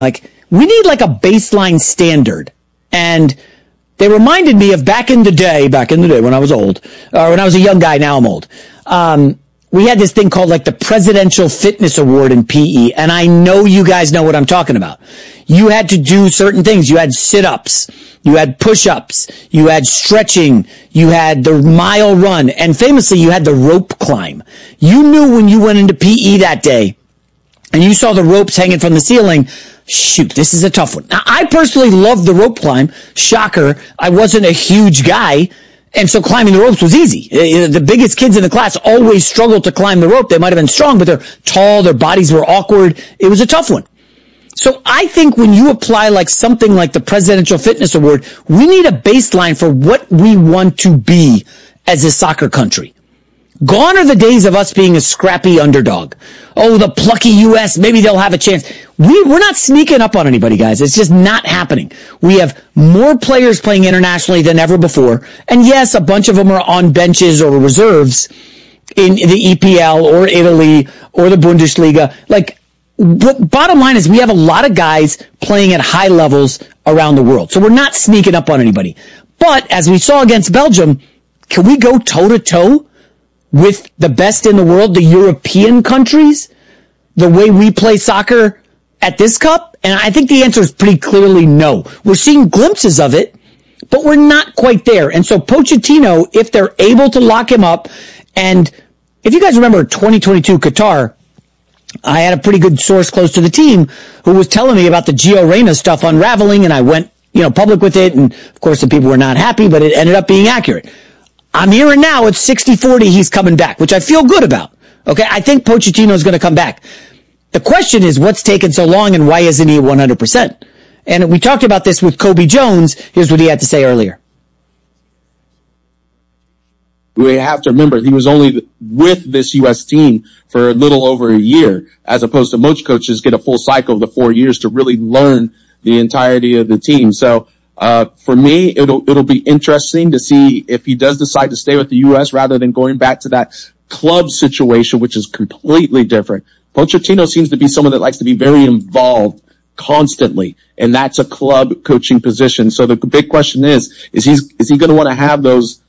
Like, we need like a baseline standard. And they reminded me of back in the day when I was old, or when I was a young guy, now I'm old. We had this thing called like the Presidential Fitness Award in PE. And I know you guys know what I'm talking about. You had to do certain things. You had sit-ups. You had push-ups. You had stretching. You had the mile run. And famously, you had the rope climb. You knew when you went into PE that day and you saw the ropes hanging from the ceiling, shoot, this is a tough one. Now, I personally loved the rope climb. Shocker. I wasn't a huge guy. And so climbing the ropes was easy. The biggest kids in the class always struggled to climb the rope. They might have been strong, but they're tall. Their bodies were awkward. It was a tough one. So I think when you apply like something like the Presidential Fitness Award, we need a baseline for what we want to be as a soccer country. Gone are the days of us being a scrappy underdog. Oh, the plucky U.S., maybe they'll have a chance. We're not sneaking up on anybody, guys. It's just not happening. We have more players playing internationally than ever before. And yes, a bunch of them are on benches or reserves in the EPL or Italy or the Bundesliga. Like, bottom line is we have a lot of guys playing at high levels around the world. So we're not sneaking up on anybody. But as we saw against Belgium, can we go toe-to-toe with the best in the world, the European countries, the way we play soccer at this cup? And I think the answer is pretty clearly no. We're seeing glimpses of it, but we're not quite there. And so Pochettino, if they're able to lock him up, and if you guys remember 2022 Qatar, I had a pretty good source close to the team who was telling me about the Gio Reyna stuff unraveling, and I went, public with it. And of course the people were not happy, but it ended up being accurate. I'm hearing now it's 60-40 he's coming back, which I feel good about. Okay, I think Pochettino is going to come back. The question is, what's taken so long and why isn't he 100%? And we talked about this with Kobe Jones. Here's what he had to say earlier. We have to remember he was only with this U.S. team for a little over a year, as opposed to most coaches get a full cycle of the 4 years to really learn the entirety of the team. So for me, it'll be interesting to see if he does decide to stay with the U.S. rather than going back to that club situation, which is completely different. Pochettino seems to be someone that likes to be very involved constantly, and that's a club coaching position. So the big question is he going to want to have those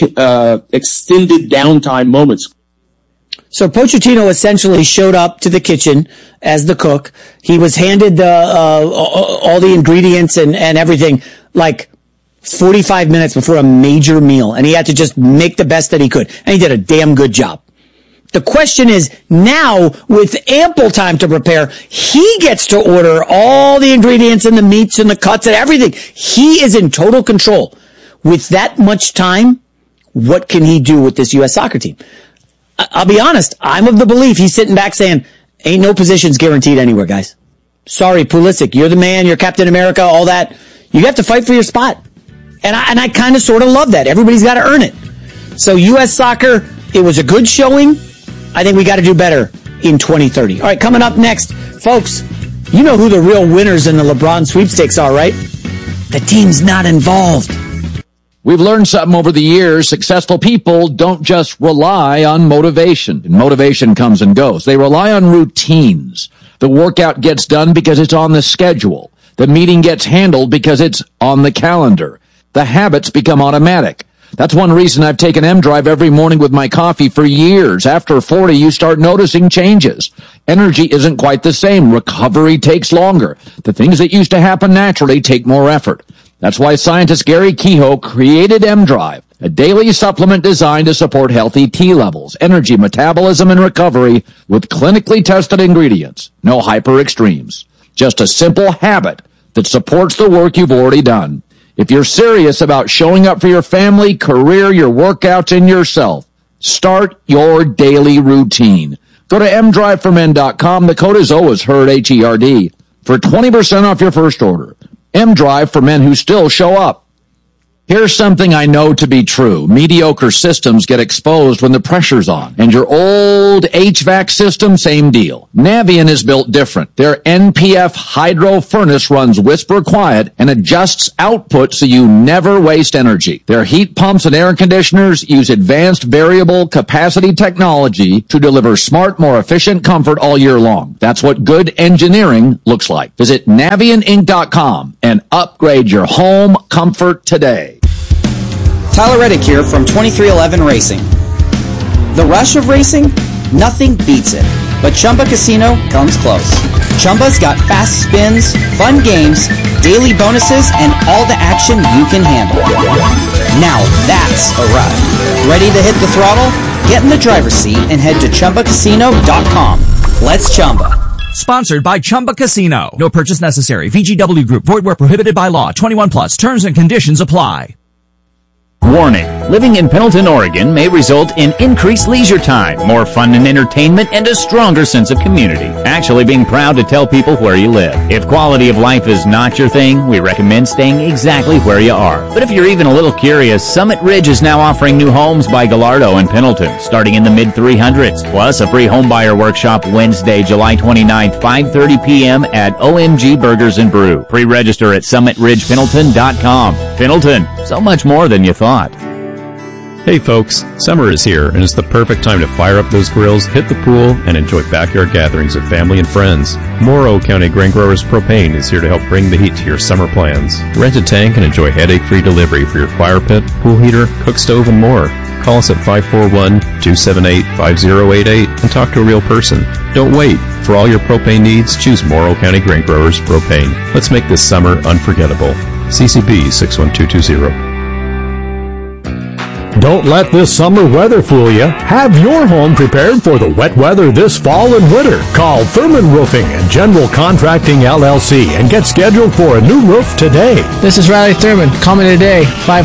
extended downtime moments? So Pochettino essentially showed up to the kitchen as the cook. He was handed all the ingredients and everything like 45 minutes before a major meal, and he had to just make the best that he could, and he did a damn good job. The question is, now with ample time to prepare, he gets to order all the ingredients and the meats and the cuts and everything. He is in total control. With that much time, what can he do with this U.S. soccer team? I'll be honest, I'm of the belief he's sitting back saying, ain't no positions guaranteed anywhere, guys. Sorry, Pulisic, you're the man, you're Captain America, all that. You have to fight for your spot. And I kind of sort of love that. Everybody's got to earn it. So U.S. soccer, it was a good showing. I think we got to do better in 2030. All right, coming up next, folks, you know who the real winners in the LeBron sweepstakes are, right? The team's not involved. We've learned something over the years. Successful people don't just rely on motivation. Motivation comes and goes. They rely on routines. The workout gets done because it's on the schedule. The meeting gets handled because it's on the calendar. The habits become automatic. That's one reason I've taken M-Drive every morning with my coffee for years. After 40, you start noticing changes. Energy isn't quite the same. Recovery takes longer. The things that used to happen naturally take more effort. That's why scientist Gary Kehoe created M-Drive, a daily supplement designed to support healthy T levels, energy, metabolism, and recovery with clinically tested ingredients. No hyper extremes. Just a simple habit that supports the work you've already done. If you're serious about showing up for your family, career, your workouts, and yourself, start your daily routine. Go to mdriveformen.com. The code is always HERD, H-E-R-D, for 20% off your first order. M-Drive for men who still show up. Here's something I know to be true. Mediocre systems get exposed when the pressure's on. And your old HVAC system, same deal. Navien is built different. Their NPF hydro furnace runs whisper quiet and adjusts output so you never waste energy. Their heat pumps and air conditioners use advanced variable capacity technology to deliver smart, more efficient comfort all year long. That's what good engineering looks like. Visit NavienInc.com and upgrade your home comfort today. Tyler Reddick here from 2311 Racing. The rush of racing? Nothing beats it. But Chumba Casino comes close. Chumba's got fast spins, fun games, daily bonuses, and all the action you can handle. Now that's a ride. Ready to hit the throttle? Get in the driver's seat and head to ChumbaCasino.com. Let's Chumba. Sponsored by Chumba Casino. No purchase necessary. VGW Group. Void where prohibited by law. 21 plus. Terms and conditions apply. Warning. Living in Pendleton, Oregon may result in increased leisure time, more fun and entertainment, and a stronger sense of community. Actually being proud to tell people where you live. If quality of life is not your thing, we recommend staying exactly where you are. But if you're even a little curious, Summit Ridge is now offering new homes by Gallardo in Pendleton, starting in the mid-300s, plus a free homebuyer workshop Wednesday, July 29th, 5:30 p.m. at OMG Burgers and Brew. Pre-register at summitridgependleton.com. Pendleton, so much more than you thought. Hey folks, summer is here and it's the perfect time to fire up those grills, hit the pool, and enjoy backyard gatherings with family and friends. Morrow County Grain Growers Propane is here to help bring the heat to your summer plans. Rent a tank and enjoy headache-free delivery for your fire pit, pool heater, cook stove, and more. Call us at 541-278-5088 and talk to a real person. Don't wait. For all your propane needs, choose Morrow County Grain Growers Propane. Let's make this summer unforgettable. CCB 61220. Don't let this summer weather fool you. Have your home prepared for the wet weather this fall and winter. Call Thurman Roofing and General Contracting LLC and get scheduled for a new roof today. This is Riley Thurman. Call me today,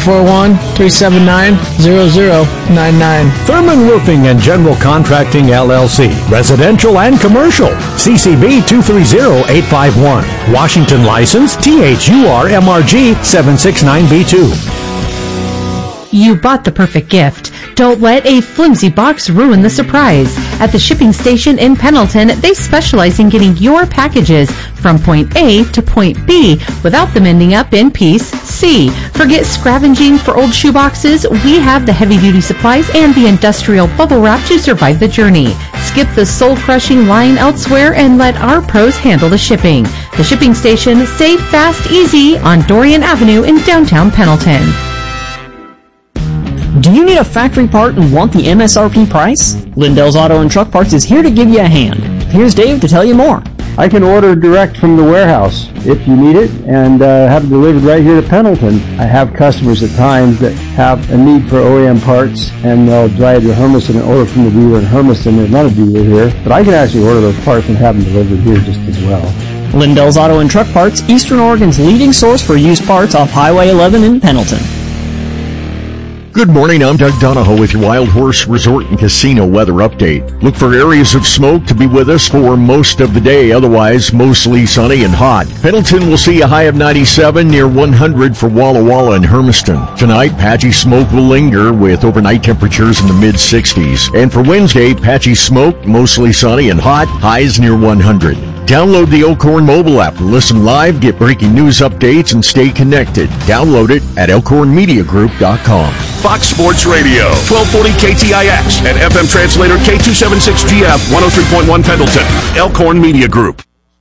541-379-0099. Thurman Roofing and General Contracting LLC. Residential and commercial. CCB 230851. Washington license THURMRG 769B2. You bought the perfect gift. Don't let a flimsy box ruin the surprise. At the shipping station in Pendleton, they specialize in getting your packages from point A to point B without them ending up in piece C. Forget scavenging for old shoeboxes. We have the heavy-duty supplies and the industrial bubble wrap to survive the journey. Skip the soul-crushing line elsewhere and let our pros handle the shipping. The shipping station, safe, fast, easy on Dorian Avenue in downtown Pendleton. Do you need a factory part and want the MSRP price? Lindell's Auto and Truck Parts is here to give you a hand. Here's Dave to tell you more. I can order direct from the warehouse if you need it and have it delivered right here to Pendleton. I have customers at times that have a need for OEM parts and they'll drive to Hermiston and order from the dealer in Hermiston. There's not a dealer here, but I can actually order those parts and have them delivered here just as well. Lindell's Auto and Truck Parts, Eastern Oregon's leading source for used parts off Highway 11 in Pendleton. Good morning, I'm Doug Donahoe with your Wild Horse Resort and Casino weather update. Look for areas of smoke to be with us for most of the day, otherwise mostly sunny and hot. Pendleton will see a high of 97 near 100 for Walla Walla and Hermiston. Tonight, patchy smoke will linger with overnight temperatures in the mid-60s. And for Wednesday, patchy smoke, mostly sunny and hot, highs near 100. Download the Elkhorn mobile app to listen live, get breaking news updates, and stay connected. Download it at elkhornmediagroup.com. Fox Sports Radio, 1240 KTIX, and FM translator K276GF, 103.1 Pendleton. Elkhorn Media Group.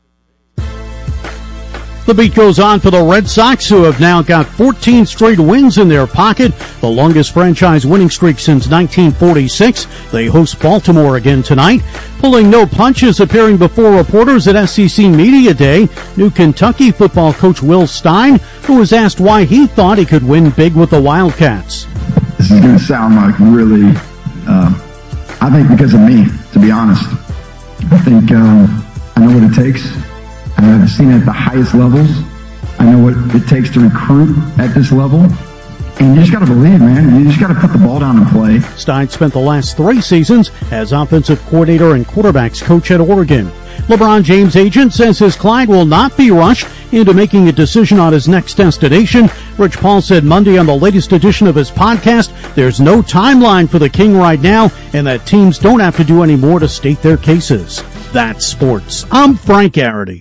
The beat goes on for the Red Sox, who have now got 14 straight wins in their pocket, the longest franchise winning streak since 1946. They host Baltimore again tonight. Pulling no punches, appearing before reporters at SEC Media Day, new Kentucky football coach Will Stein, who was asked why he thought he could win big with the Wildcats. This is going to sound like really, I think because of me, to be honest. I think I know what it takes. I've seen it at the highest levels. I know what it takes to recruit at this level. And you just got to believe, man. You just got to put the ball down and play. Stein spent the last 3 seasons as offensive coordinator and quarterbacks coach at Oregon. LeBron James' agent says his client will not be rushed into making a decision on his next destination. Rich Paul said Monday on the latest edition of his podcast, there's no timeline for the King right now, and that teams don't have to do any more to state their cases. That's sports. I'm Frank Garrity.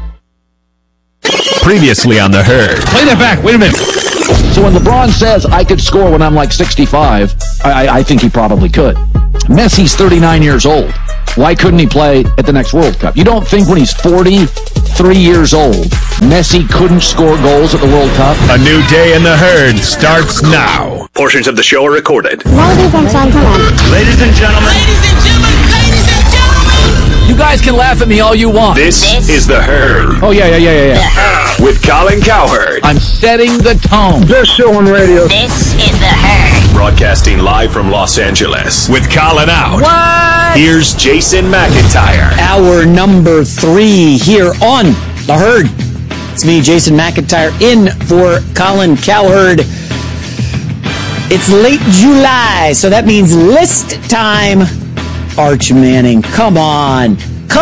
Previously on The Herd. Play that back. Wait a minute. So when LeBron says I could score when I'm like 65, I think he probably could. Messi's 39 years old. Why couldn't he play at the next World Cup? You don't think when he's 43 years old, Messi couldn't score goals at the World Cup? A new day in The Herd starts now. Portions of the show are recorded. Ladies and gentlemen. Ladies and gentlemen. You guys can laugh at me all you want. This is The Herd. Oh, yeah. With Colin Cowherd. I'm setting the tone. Best show on radio. This is The Herd. Broadcasting live from Los Angeles. With Colin out. What? Here's Jason McIntyre. Hour number 3 here on The Herd. It's me, Jason McIntyre, in for Colin Cowherd. It's late July, so that means list time. Arch Manning, come on.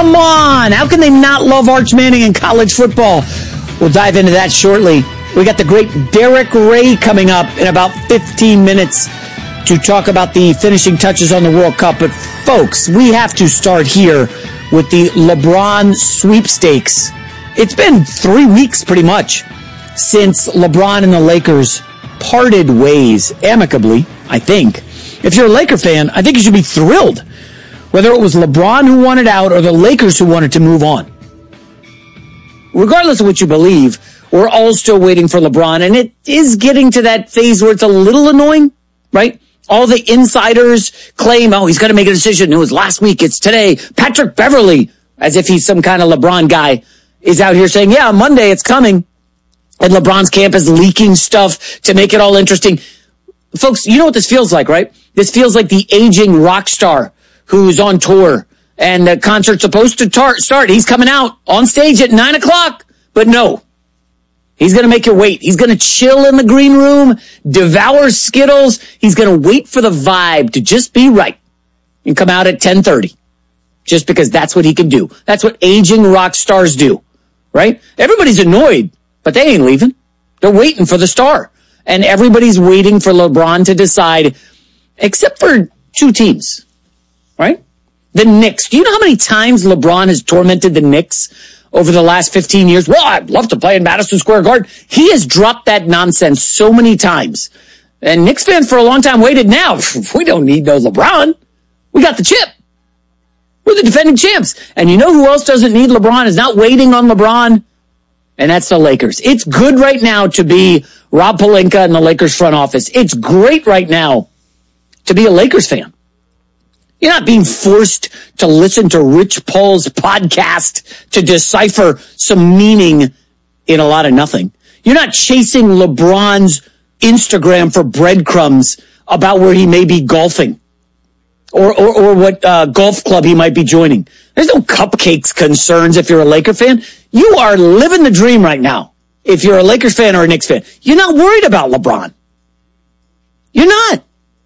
How can they not love Arch Manning in college football? We'll dive into that shortly. We got the great Derek Ray coming up in about 15 minutes to talk about the finishing touches on the World Cup. But folks, we have to start here with the LeBron sweepstakes. It's been 3 weeks pretty much since LeBron and the Lakers parted ways amicably, I think. If you're a Laker fan, I think you should be thrilled. Whether it was LeBron who wanted out or the Lakers who wanted to move on. Regardless of what you believe, we're all still waiting for LeBron, and it is getting to that phase where it's a little annoying, right? All the insiders claim, oh, he's going to make a decision. It was last week. It's today. Patrick Beverley, as if he's some kind of LeBron guy, is out here saying, yeah, Monday it's coming. And LeBron's camp is leaking stuff to make it all interesting. Folks, you know what this feels like, right? This feels like the aging rock star who's on tour and the concert's supposed to start. He's coming out on stage at 9:00, but no. He's going to make you wait. He's going to chill in the green room, devour Skittles. He's going to wait for the vibe to just be right and come out at 10:30 just because that's what he can do. That's what aging rock stars do, right? Everybody's annoyed, but they ain't leaving. They're waiting for the star. And everybody's waiting for LeBron to decide, except for 2 teams. Right? The Knicks. Do you know how many times LeBron has tormented the Knicks over the last 15 years? Well, I'd love to play in Madison Square Garden. He has dropped that nonsense so many times. And Knicks fans for a long time waited. Now, we don't need no LeBron. We got the chip. We're the defending champs. And you know who else doesn't need LeBron, is not waiting on LeBron? And that's the Lakers. It's good right now to be Rob Pelinka in the Lakers front office. It's great right now to be a Lakers fan. You're not being forced to listen to Rich Paul's podcast to decipher some meaning in a lot of nothing. You're not chasing LeBron's Instagram for breadcrumbs about where he may be golfing or what golf club he might be joining. There's no cupcakes concerns if you're a Laker fan. You are living the dream right now if you're a Lakers fan or a Knicks fan. You're not worried about LeBron. You're not.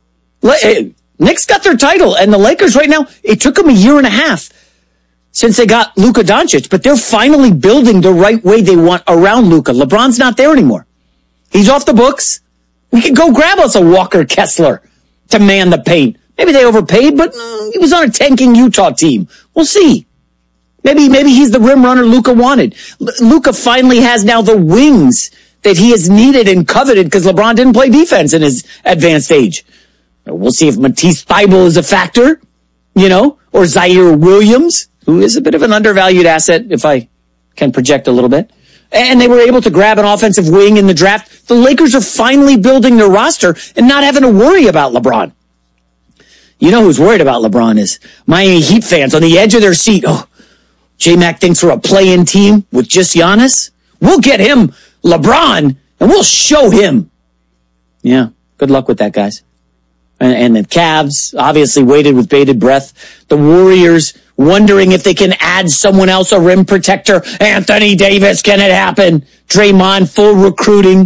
Knicks got their title, and the Lakers right now, it took them a year and a half since they got Luka Doncic, but they're finally building the right way they want around Luka. LeBron's not there anymore. He's off the books. We could go grab us a Walker Kessler to man the paint. Maybe they overpaid, but he was on a tanking Utah team. We'll see. Maybe he's the rim runner Luka wanted. Luka finally has now the wings that he has needed and coveted because LeBron didn't play defense in his advanced age. We'll see if Matisse Thybulle is a factor, or Zaire Williams, who is a bit of an undervalued asset, if I can project a little bit. And they were able to grab an offensive wing in the draft. The Lakers are finally building their roster and not having to worry about LeBron. You know who's worried about LeBron is Miami Heat fans on the edge of their seat. Oh, J-Mac thinks we're a play-in team with just Giannis. We'll get him LeBron, and we'll show him. Yeah, good luck with that, guys. And the Cavs obviously waited with bated breath. The Warriors wondering if they can add someone else, a rim protector. Anthony Davis, can it happen? Draymond, full recruiting.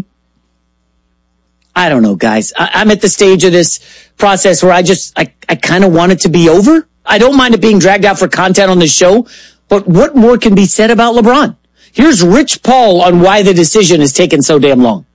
I don't know, guys. I'm at the stage of this process where I kind of want it to be over. I don't mind it being dragged out for content on the show, but what more can be said about LeBron? Here's Rich Paul on why the decision has taken so damn long.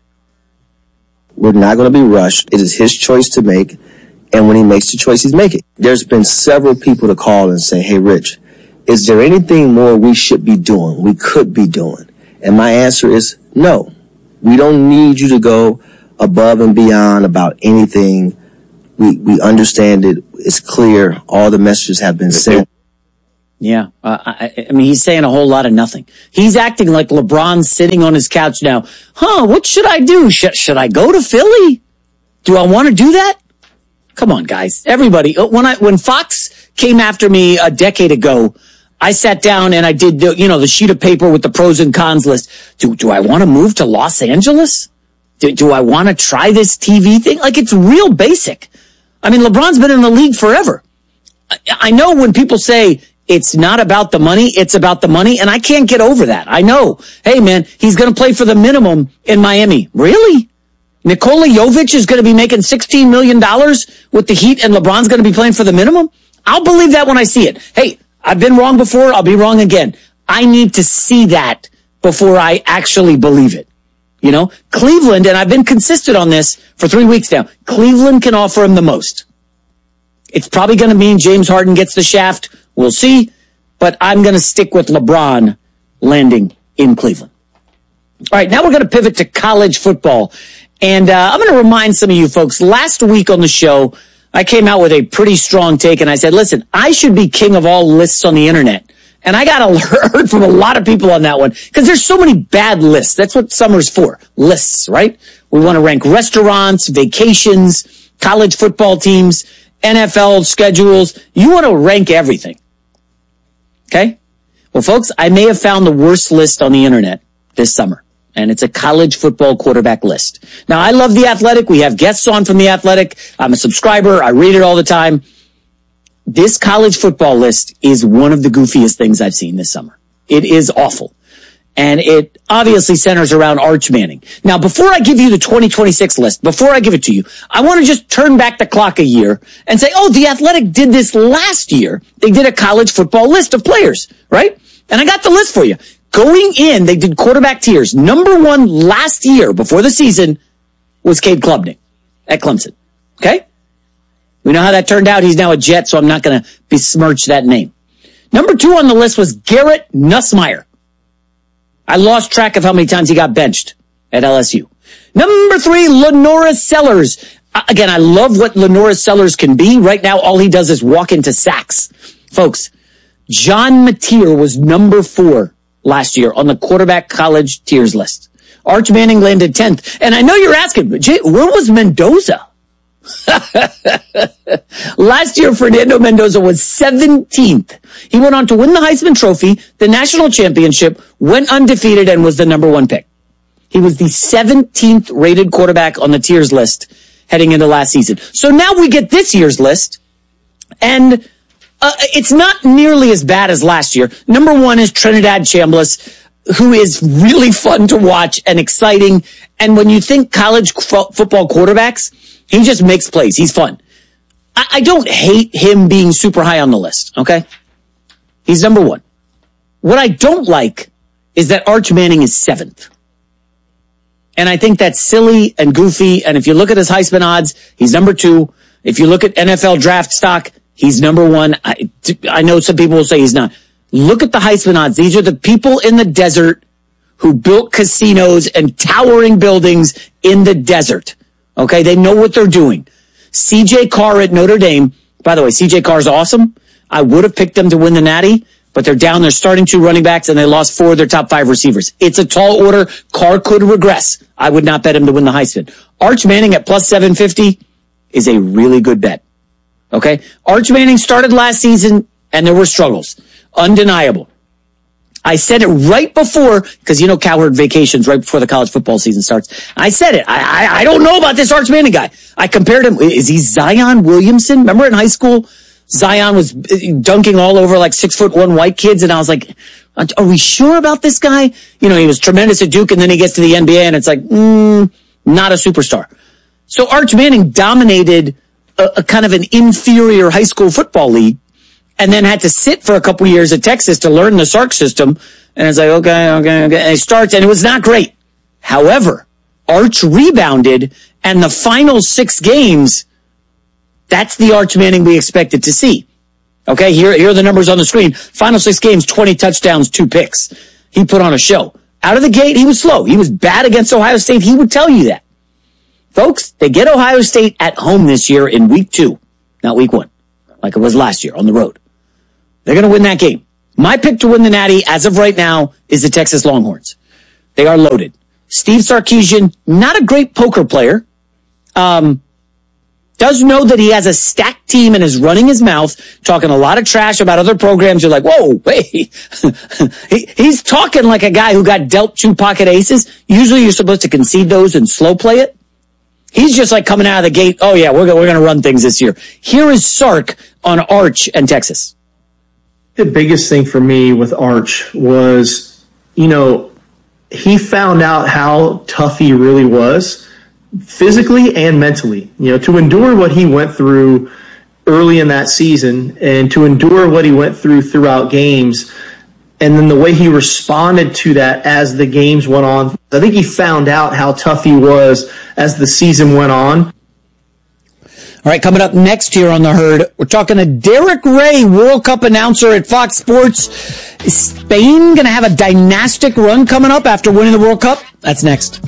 We're not going to be rushed. It is his choice to make. And when he makes the choice, he's making. There's been several people to call and say, hey, Rich, is there anything more we should be doing, we could be doing? And my answer is no. We don't need you to go above and beyond about anything. We understand it. It's clear. All the messages have been sent. Yeah. I mean, he's saying a whole lot of nothing. He's acting like LeBron's sitting on his couch now. What should I do? Should I go to Philly? Do I want to do that? Come on, guys. Everybody. When Fox came after me a decade ago, I sat down and I did the sheet of paper with the pros and cons list. Do I want to move to Los Angeles? Do I want to try this TV thing? Like, it's real basic. I mean, LeBron's been in the league forever. I know when people say it's not about the money, it's about the money, and I can't get over that. I know. Hey, man, he's going to play for the minimum in Miami. Really? Nikola Jovic is going to be making $16 million with the Heat, and LeBron's going to be playing for the minimum? I'll believe that when I see it. Hey, I've been wrong before. I'll be wrong again. I need to see that before I actually believe it. You know, Cleveland, and I've been consistent on this for 3 weeks now, Cleveland can offer him the most. It's probably going to mean James Harden gets the shaft. We'll see. But I'm going to stick with LeBron landing in Cleveland. All right, now we're going to pivot to college football. And I'm going to remind some of you folks, last week on the show, I came out with a pretty strong take, and I said, listen, I should be king of all lists on the internet. And I got heard from a lot of people on that one, because there's so many bad lists. That's what summer's for, lists, right? We want to rank restaurants, vacations, college football teams, NFL schedules. You want to rank everything. Okay? Well, folks, I may have found the worst list on the internet this summer. And it's a college football quarterback list. Now, I love The Athletic. We have guests on from The Athletic. I'm a subscriber. I read it all the time. This college football list is one of the goofiest things I've seen this summer. It is awful. And it obviously centers around Arch Manning. Now, before I give you the 2026 list, before I give it to you, I want to just turn back the clock a year and say, The Athletic did this last year. They did a college football list of players, right? And I got the list for you. Going in, they did quarterback tiers. Number one last year, before the season, was Cade Klubnik at Clemson. Okay? We know how that turned out. He's now a Jet, so I'm not going to besmirch that name. Number two on the list was Garrett Nussmeier. I lost track of how many times he got benched at LSU. Number three, Lenora Sellers. Again, I love what Lenora Sellers can be. Right now, all he does is walk into sacks. Folks, John Mateer was number 4 last year on the quarterback college tiers list. Arch Manning landed 10th. And I know you're asking, Jay, where was Mendoza? Last year, Fernando Mendoza was 17th. He went on to win the Heisman Trophy, the national championship, went undefeated, and was the number 1 pick. He was the 17th rated quarterback on the tiers list heading into last season. So now we get this year's list, and it's not nearly as bad as last year. Number 1 is Trinidad Chambliss, who is really fun to watch and exciting. And when you think college football quarterbacks, he just makes plays. He's fun. I don't hate him being super high on the list, okay? He's number 1. What I don't like is that Arch Manning is 7th. And I think that's silly and goofy. And if you look at his Heisman odds, he's number 2. If you look at NFL draft stock, he's number 1. I know some people will say he's not. Look at the Heisman odds. These are the people in the desert who built casinos and towering buildings in the desert. Okay, they know what they're doing. C.J. Carr at Notre Dame. By the way, C.J. Carr's awesome. I would have picked them to win the Natty, but they're down. They're starting 2 running backs, and they lost 4 of their top 5 receivers. It's a tall order. Carr could regress. I would not bet him to win the Heisman. Arch Manning at plus 750 is a really good bet. Okay? Arch Manning started last season, and there were struggles. Undeniable. I said it right before, because you know Cowherd vacations right before the college football season starts. I said it. I don't know about this Arch Manning guy. I compared him. Is he Zion Williamson? Remember in high school, Zion was dunking all over like 6'1" white kids, and I was like, are we sure about this guy? You know, he was tremendous at Duke, and then he gets to the NBA, and it's like, not a superstar. So Arch Manning dominated a kind of an inferior high school football league. and then had to sit for a couple years at Texas to learn the Sark system. And it's like, okay. And he starts, and it was not great. However, Arch rebounded, and the final 6 games, that's the Arch Manning we expected to see. Okay, here are the numbers on the screen. Final 6 games, 20 touchdowns, 2 picks. He put on a show. Out of the gate, he was slow. He was bad against Ohio State. He would tell you that. Folks, they get Ohio State at home this year in week 2, not week 1, like it was last year on the road. They're going to win that game. My pick to win the Natty, as of right now, is the Texas Longhorns. They are loaded. Steve Sarkisian, not a great poker player, does know that he has a stacked team and is running his mouth, talking a lot of trash about other programs. You're like, whoa, wait. He's talking like a guy who got dealt 2 pocket aces. Usually you're supposed to concede those and slow play it. He's just like coming out of the gate, oh yeah, we're going to run things this year. Here is Sark on Arch and Texas. The biggest thing for me with Arch was, he found out how tough he really was, physically and mentally. To endure what he went through early in that season and to endure what he went through throughout games, and then the way he responded to that as the games went on. I think he found out how tough he was as the season went on. All right, coming up next here on The Herd, we're talking to Derek Ray, World Cup announcer at Fox Sports. Is Spain going to have a dynastic run coming up after winning the World Cup? That's next.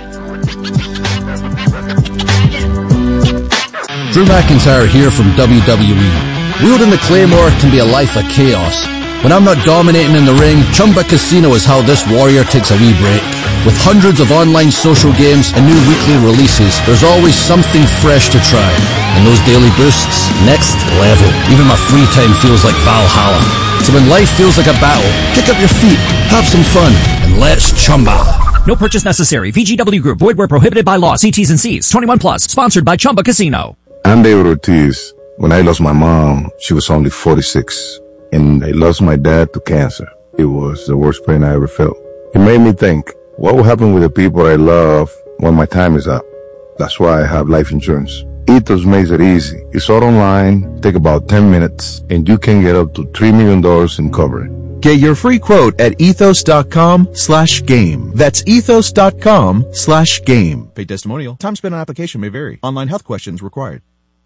Drew McIntyre here from WWE. Wielding the Claymore can be a life of chaos. When I'm not dominating in the ring, Chumba Casino is how this warrior takes a wee break. With hundreds of online social games and new weekly releases, there's always something fresh to try. And those daily boosts, next level. Even my free time feels like Valhalla. So when life feels like a battle, kick up your feet, have some fun, and let's chumba. No purchase necessary. VGW Group. Void where prohibited by law. See T's and C's. 21 plus. Sponsored by Chumba Casino. I'm David Ortiz. When I lost my mom, she was only 46. And I lost my dad to cancer. It was the worst pain I ever felt. It made me think, what will happen with the people I love when my time is up? That's why I have life insurance. Ethos makes it easy. It's all online, take about 10 minutes, and you can get up to $3 million in coverage. Get your free quote at ethos.com/game. That's ethos.com/game. Paid testimonial. Time spent on application may vary. Online health questions required.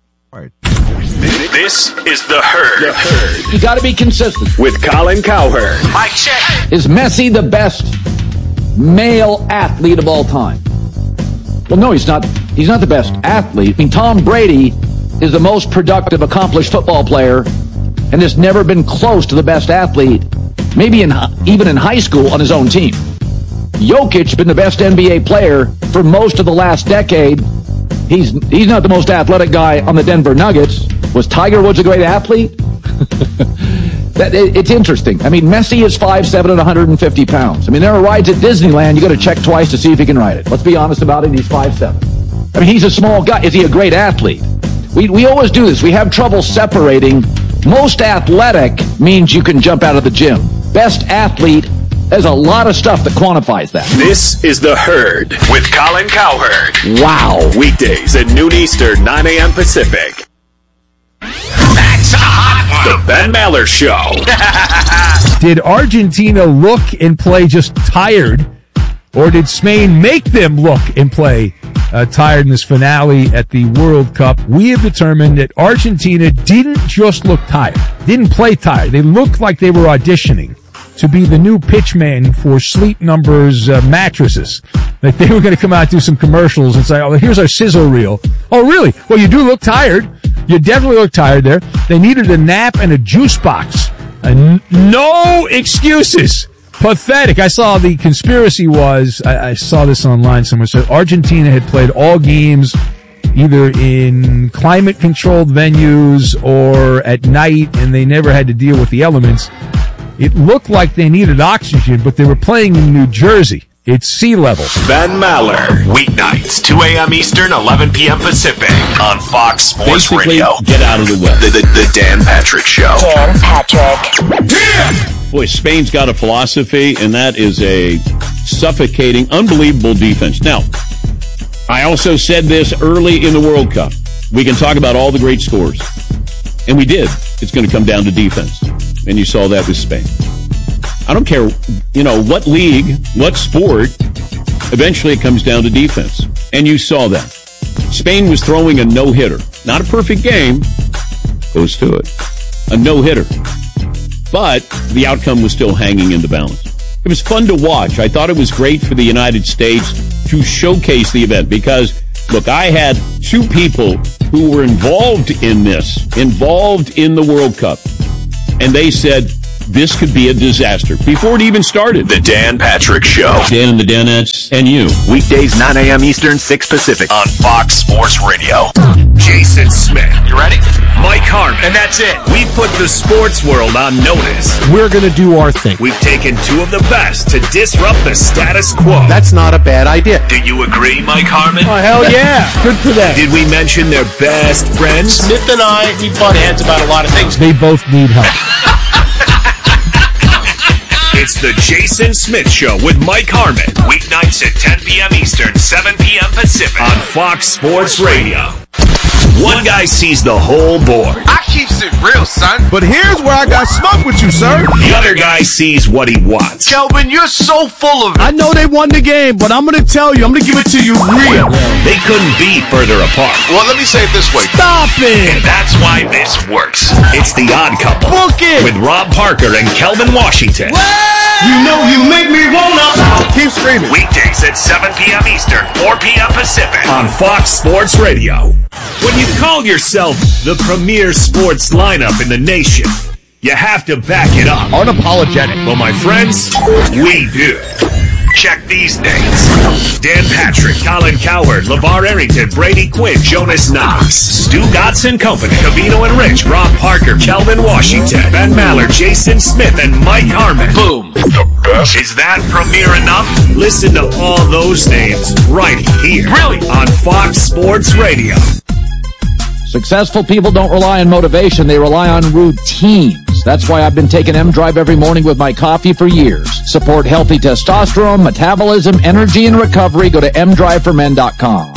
This is The Herd. You got to be consistent. With Colin Cowherd. Mic check. Is Messi the best male athlete of all time? Well, no, he's not. He's not the best athlete. I mean, Tom Brady is the most productive, accomplished football player and has never been close to the best athlete, maybe even in high school on his own team. Jokic been the best NBA player for most of the last decade. He's not the most athletic guy on the Denver Nuggets. Was Tiger Woods a great athlete? It's interesting. I mean, Messi is 5'7" and 150 pounds. I mean, there are rides at Disneyland. You got to check twice to see if he can ride it. Let's be honest about it. He's 5'7". I mean, he's a small guy. Is he a great athlete? We always do this. We have trouble separating. Most athletic means you can jump out of the gym. Best athlete, there's a lot of stuff that quantifies that. This is The Herd with Colin Cowherd. Wow. Weekdays at noon Eastern, 9 a.m. Pacific. That's a hot one. The Ben Maller Show. Did Argentina look and play just tired, or did Spain make them look and play tired in this finale at the World Cup? We have determined that Argentina didn't just look tired, didn't play tired. They looked like they were auditioning to be the new pitchman for Sleep Number's mattresses. Like they were going to come out and do some commercials and say, oh, here's our sizzle reel. Oh, really? Well, you do look tired. You definitely look tired there. They needed a nap and a juice box. No excuses. Pathetic. I saw the conspiracy was, I saw this online somewhere, said Argentina had played all games either in climate-controlled venues or at night, and they never had to deal with the elements. It looked like they needed oxygen, but they were playing in New Jersey. It's sea level. Ben Maller, weeknights, 2 a.m. Eastern, 11 p.m. Pacific, on Fox Sports Radio. Get out of the way. The Dan Patrick Show. Dan Patrick. Dan! Boy, Spain's got a philosophy, and that is a suffocating, unbelievable defense. Now, I also said this early in the World Cup. We can talk about all the great scores. And we did. it's going to come down to defense. And you saw that with Spain. I don't care, what league, what sport, eventually it comes down to defense. And you saw that. Spain was throwing a no-hitter. Not a perfect game. Goes to it. A no-hitter. But the outcome was still hanging in the balance. It was fun to watch. I thought it was great for the United States to showcase the event because, look, I had two people who were involved in the World Cup, and they said this could be a disaster before it even started. The Dan Patrick Show. Dan and the Danettes and you. Weekdays, 9 a.m. Eastern, 6 Pacific on Fox Sports Radio. Jason Smith. You ready? Mike Harmon. And that's it. We put the sports world on notice. We're going to do our thing. We've taken two of the best to disrupt the status quo. That's not a bad idea. Do you agree, Mike Harmon? Oh, hell yeah. Good for them. Did we mention their best friends? Smith and I, we butt heads about a lot of things. They both need help. It's the Jason Smith Show with Mike Harmon. Weeknights at 10 p.m. Eastern, 7 p.m. Pacific on Fox Sports Radio. One guy sees the whole board. I keeps it real, son. But here's where I got smoked with you, sir. The other guy sees what he wants. Kelvin, you're so full of it. I know they won the game, but I'm going to tell you, I'm going to give it to you real. They couldn't be further apart. Well, let me say it this way. Stop it. And that's why this works. It's The Odd Couple. Book it. With Rob Parker and Kelvin Washington. You know you make me wanna. Keep screaming. Weekdays at 7 p.m. Eastern, 4 p.m. Pacific on Fox Sports Radio. When you call yourself the premier sports lineup in the nation, you have to back it up. Unapologetic. Well, my friends, we do. Check these names. Dan Patrick, Colin Cowherd, LeVar Arrington, Brady Quinn, Jonas Knox, Stu Godson Company, Cavino and Rich, Rob Parker, Kelvin Washington, Ben Maller, Jason Smith, and Mike Harmon. Boom. The best. Is that premier enough? Listen to all those names right here. Really? On Fox Sports Radio. Successful people don't rely on motivation, they rely on routines. That's why I've been taking M-Drive every morning with my coffee for years. Support healthy testosterone, metabolism, energy, and recovery. Go to mdriveformen.com.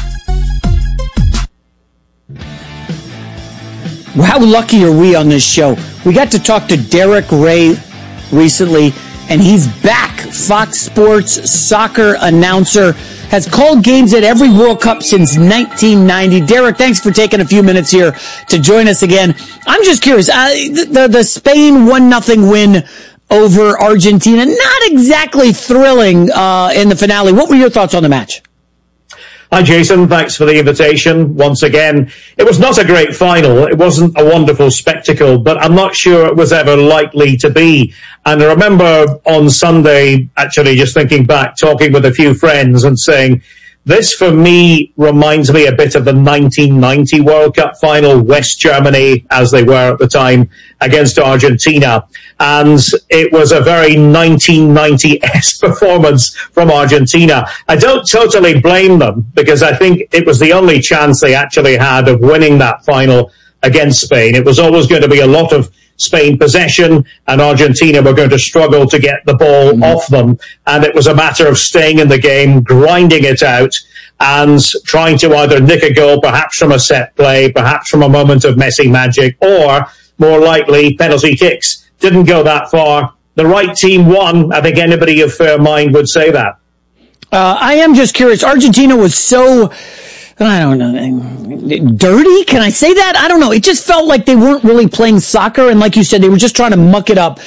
Well, how lucky are we on this show? We got to talk to Derek Ray recently, and he's back. Fox Sports soccer announcer, has called games at every World Cup since 1990. Derek, thanks for taking a few minutes here to join us again. I'm just curious, the Spain 1-0 win over Argentina, not exactly thrilling in the finale. What were your thoughts on the match? Hi, Jason. Thanks for the invitation once again. It was not a great final. It wasn't a wonderful spectacle, but I'm not sure it was ever likely to be. And I remember on Sunday, actually just thinking back, talking with a few friends and saying, this for me reminds me a bit of the 1990 World Cup final, West Germany, as they were at the time, against Argentina. And it was a very 1990-esque performance from Argentina. I don't totally blame them because I think it was the only chance they actually had of winning that final against Spain. It was always going to be a lot of Spain possession, and Argentina were going to struggle to get the ball off them. And it was a matter of staying in the game, grinding it out, and trying to either nick a goal, perhaps from a set play, perhaps from a moment of Messi magic, or more likely penalty kicks. Didn't go that far. The right team won. I think anybody of fair mind would say that. I am just curious. Argentina was so, I don't know, dirty? Can I say that? I don't know. It just felt like they weren't really playing soccer. And like you said, they were just trying to muck it up.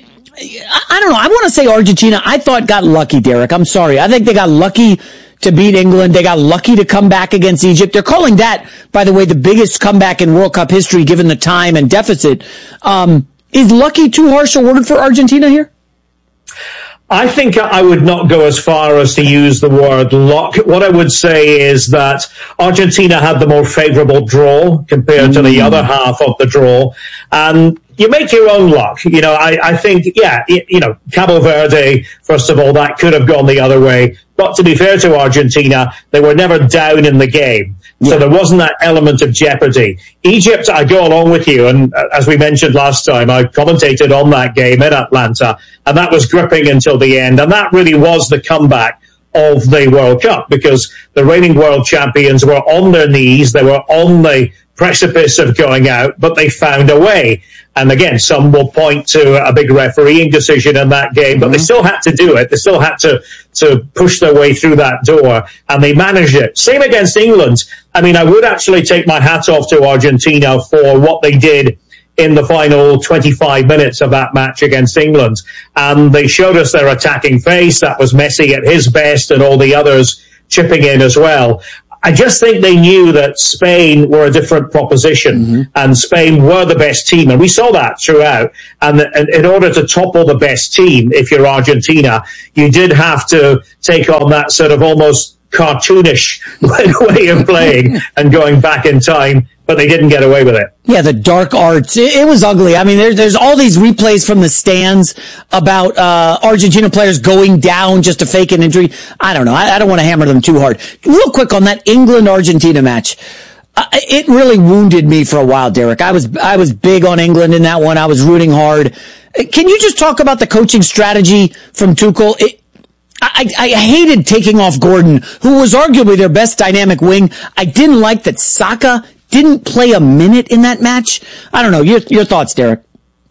I don't know. I want to say Argentina, I thought got lucky, Derek. I'm sorry. I think they got lucky to beat England. They got lucky to come back against Egypt. They're calling that, by the way, the biggest comeback in World Cup history given the time and deficit. Is lucky too harsh a word for Argentina here? I think I would not go as far as to use the word luck. What I would say is that Argentina had the more favorable draw compared to the other half of the draw. And you make your own luck. You know, I think, Cabo Verde, first of all, that could have gone the other way. But to be fair to Argentina, they were never down in the game. So there wasn't that element of jeopardy. Egypt, I go along with you. And as we mentioned last time, I commentated on that game in Atlanta. And that was gripping until the end. And that really was the comeback of the World Cup, because the reigning world champions were on their knees. They were on the precipice of going out, but they found a way. And again, some will point to a big refereeing decision in that game, but they still had to do it. They still had to push their way through that door, and they managed it. Same against England. I mean, I would actually take my hat off to Argentina for what they did in the final 25 minutes of that match against England. And they showed us their attacking face. That was Messi at his best and all the others chipping in as well. I just think they knew that Spain were a different proposition, and Spain were the best team. And we saw that throughout. And in order to topple the best team, if you're Argentina, you did have to take on that sort of almost cartoonish way of playing and going back in time, but they didn't get away with it. Yeah, the dark arts. It was ugly. I mean, there's all these replays from the stands about Argentina players going down just to fake an injury. I don't know. I don't want to hammer them too hard. Real quick on that England-Argentina match. It really wounded me for a while, Derek. I was big on England in that one. I was rooting hard. Can you just talk about the coaching strategy from Tuchel? I hated taking off Gordon, who was arguably their best dynamic wing. I didn't like that Saka didn't play a minute in that match. I don't know. Your thoughts, Derek?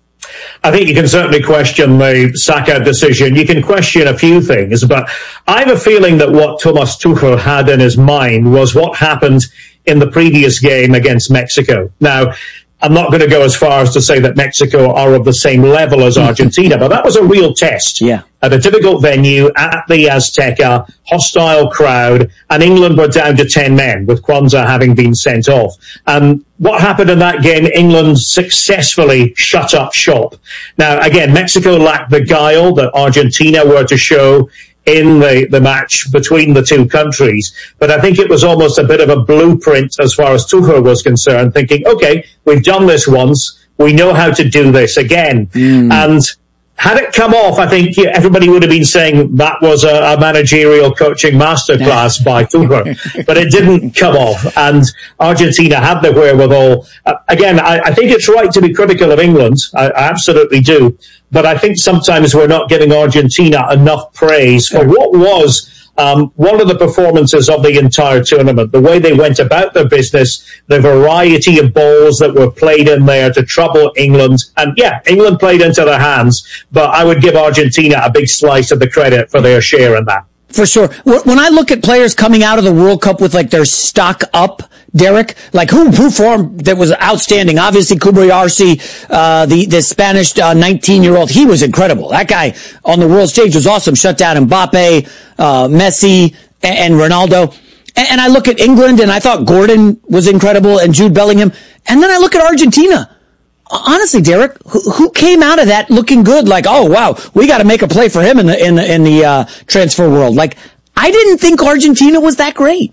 I think you can certainly question the Saka decision. You can question a few things, but I have a feeling that what Thomas Tuchel had in his mind was what happened in the previous game against Mexico. Now, I'm not going to go as far as to say that Mexico are of the same level as Argentina, but that was a real test. Yeah. At a difficult venue, at the Azteca, hostile crowd, and England were down to 10 men, with Kwanzaa having been sent off. And what happened in that game? England successfully shut up shop. Now, again, Mexico lacked the guile that Argentina were to show in the match between the two countries. But I think it was almost a bit of a blueprint as far as Tuchel was concerned, thinking, okay, we've done this once. We know how to do this again. And had it come off, I think everybody would have been saying that was a managerial coaching masterclass by Tuchel. But it didn't come off. And Argentina had the wherewithal. Again, I think it's right to be critical of England. I absolutely do. But I think sometimes we're not giving Argentina enough praise for what was one of the performances of the entire tournament, the way they went about their business, the variety of balls that were played in there to trouble England. And yeah, England played into their hands, but I would give Argentina a big slice of the credit for their share in that. For sure. When I look at players coming out of the World Cup with like their stock up, Derek, like who formed that was outstanding? Obviously, Kubri Arce, the Spanish 19-year-old, he was incredible. That guy on the world stage was awesome. Shut down Mbappe, Messi, and Ronaldo. And I look at England, and I thought Gordon was incredible, and Jude Bellingham. And then I look at Argentina. Honestly, Derek, who came out of that looking good? Like, oh wow, we got to make a play for him in the transfer world. Like, I didn't think Argentina was that great.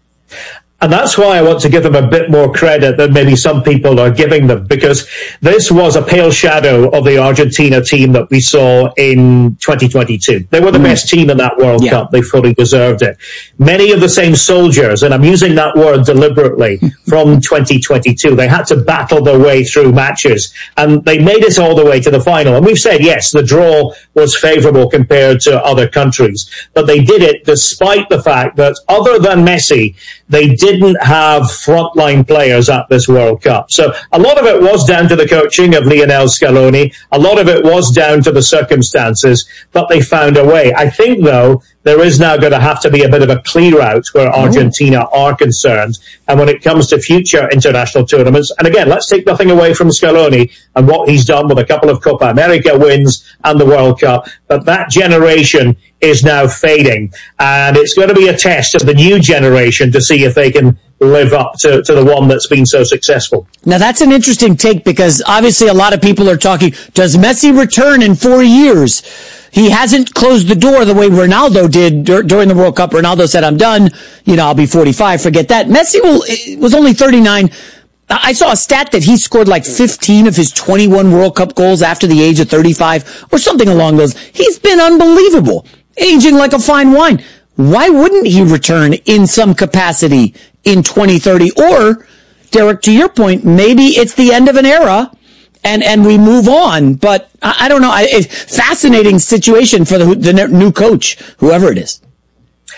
And that's why I want to give them a bit more credit than maybe some people are giving them, because this was a pale shadow of the Argentina team that we saw in 2022. They were the best team in that World Cup. They fully deserved it. Many of the same soldiers, and I'm using that word deliberately, from 2022. They had to battle their way through matches, and they made it all the way to the final. And we've said, yes, the draw was favourable compared to other countries, but they did it despite the fact that other than Messi, they didn't have frontline players at this World Cup. So a lot of it was down to the coaching of Lionel Scaloni. A lot of it was down to the circumstances, but they found a way. I think, though, there is now going to have to be a bit of a clear out where Argentina are concerned. And when it comes to future international tournaments, and again, let's take nothing away from Scaloni and what he's done with a couple of Copa America wins and the World Cup, but that generation is now fading. And it's going to be a test of the new generation to see if they can live up to the one that's been so successful. Now, that's an interesting take, because obviously a lot of people are talking, does Messi return in 4 years? He hasn't closed the door the way Ronaldo did during the World Cup. Ronaldo said, I'm done. I'll be 45. Forget that. Messi was only 39. I saw a stat that he scored like 15 of his 21 World Cup goals after the age of 35 or something along those. He's been unbelievable, aging like a fine wine. Why wouldn't he return in some capacity in 2030? Or, Derek, to your point, maybe it's the end of an era and we move on. But I don't know. It's a fascinating situation for the new coach, whoever it is.